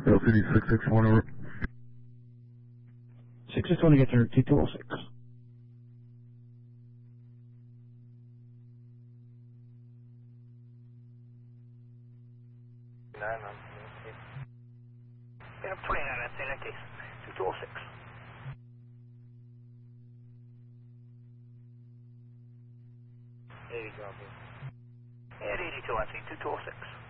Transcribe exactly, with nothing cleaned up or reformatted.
L C D six six one over. six six one to get your T two oh six. nine, I'm Get up twenty-nine, that's in that case. two two oh six. eighty, copy. Yeah, eighty-two, I see. two two oh six.